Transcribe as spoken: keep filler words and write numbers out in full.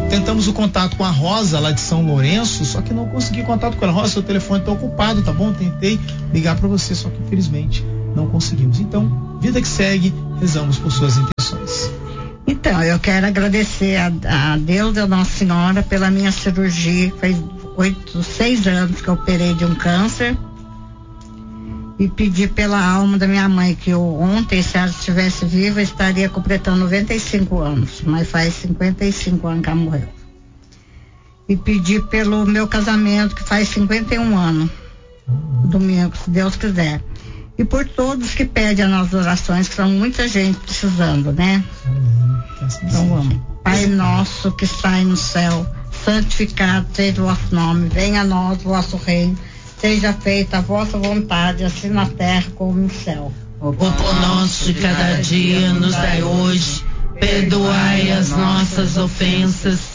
tentamos o contato com a Rosa, lá de São Lourenço, só que não consegui contato com ela. Rosa, seu telefone está ocupado, tá bom? Tentei ligar para você, só que infelizmente não conseguimos. Então, vida que segue, rezamos por suas intenções. Então, eu quero agradecer a, a Deus e a Nossa Senhora pela minha cirurgia. Faz oito, seis anos que eu operei de um câncer. E pedir pela alma da minha mãe, que eu, ontem, se ela estivesse viva, estaria completando noventa e cinco anos, mas faz cinquenta e cinco anos que ela morreu. E pedir pelo meu casamento, que faz cinquenta e um anos, domingo, se Deus quiser. E por todos que pedem as nossas orações, que são muita gente precisando, né? Então vamos. Pai nosso que está no céu, santificado seja o vosso nome, venha a nós o vosso reino. Seja feita a vossa vontade, assim na terra como no céu. O pão nosso de cada dia nos dai hoje. Perdoai as nossas ofensas,